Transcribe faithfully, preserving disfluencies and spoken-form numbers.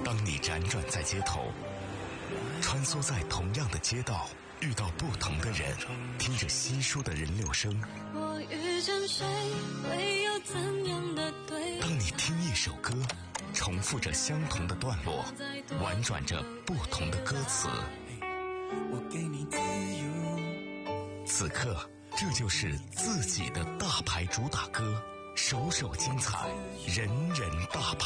当你辗转在街头，穿梭在同样的街道，遇到不同的人，听着稀疏的人流声。 我遇见谁，会有怎样的对？ 当你听一首歌，重复着相同的段落，婉转着不同的歌词。 我给你自由。 此刻，这就是自己的大牌主打歌，首首精彩，人人大牌。